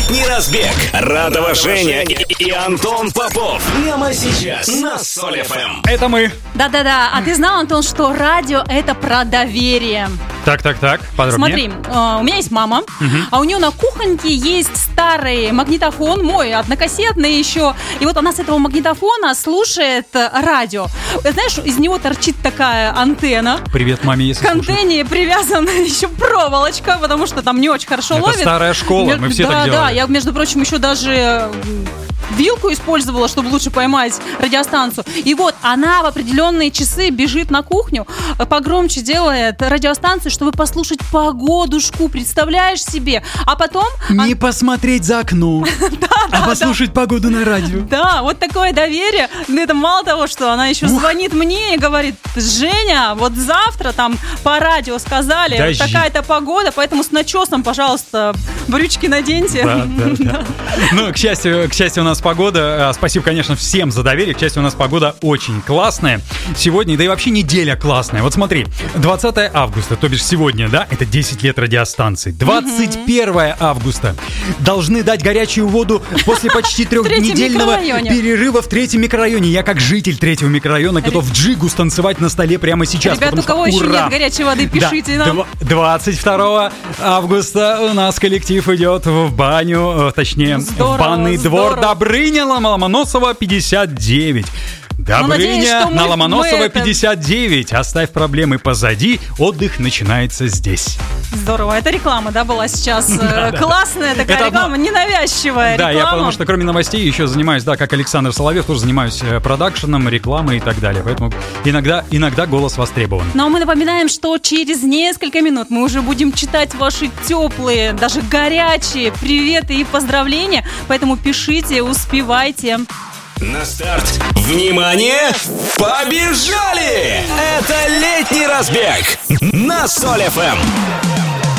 Летний разбег. Радова Женя и Антон Попов. Прямо сейчас на Соль ФМ. Это мы. Да-да-да. А ты знал, Антон, что радио — это про доверие? Так, подробнее. Смотри, у меня есть мама, а у нее на кухоньке есть старый магнитофон, мой, однокассетный еще. И вот она с этого магнитофона слушает радио. Знаешь, из него торчит такая антенна. Привет, маме, если К антенне привязана еще проволочка, потому что там не очень хорошо ловит. Это старая школа, мы все так делали. Да, я, между прочим, еще даже вилку использовала, чтобы лучше поймать радиостанцию. И вот она в определенные часы бежит на кухню, погромче делает радиостанцию, чтобы послушать погодушку, представляешь себе? А потом... Не посмотреть за окно, а послушать погоду на радио. Да, вот такое доверие. Это мало того, что она еще звонит мне и говорит: Женя, вот завтра там по радио сказали, вот такая-то погода, поэтому с начесом, пожалуйста, брючки наденьте. Да. Ну, к счастью, у нас погода. Спасибо, конечно, всем за доверие. К счастью, у нас погода очень классная сегодня, да и вообще неделя классная. Вот смотри, 20 августа, то бишь сегодня, да, это 10 лет радиостанции. 21 августа должны дать горячую воду после почти трехнедельного перерыва в 3-м микрорайоне. Я как житель 3-го микрорайона готов джигу станцевать на столе прямо сейчас. Ребята, у кого еще нет горячей воды, пишите нам. 22 августа у нас коллектив идет в баню, точнее, в банный двор Добрыня на Ломоносова 59. Добрыня на Ломоносова 59. Оставь проблемы позади, отдых начинается здесь. Здорово, это реклама, да, была сейчас? Классная такая реклама, ненавязчивая реклама. Да, я потому что кроме новостей еще занимаюсь, да, как Александр Соловьев, тоже занимаюсь продакшеном, рекламой и так далее. Поэтому иногда голос востребован. Но мы напоминаем, что через несколько минут мы уже будем читать ваши теплые, даже горячие приветы и поздравления. Поэтому пишите, успевайте. На старт. Внимание! Побежали! Это летний разбег на Соль ФМ.